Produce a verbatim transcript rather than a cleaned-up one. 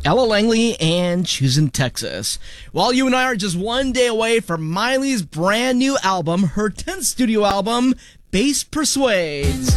Ella Langley and Choosing Texas. While you and I are just one day away from Miley's brand new album, her tenth studio album, Bass Persuades.